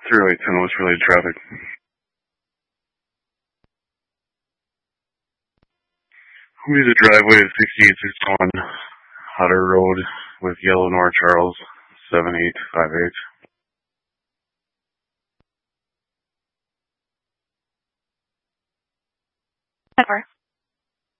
30810 West related traffic. We use a driveway at 6861 Hutter Road with Yellow North Charles 7858. Never.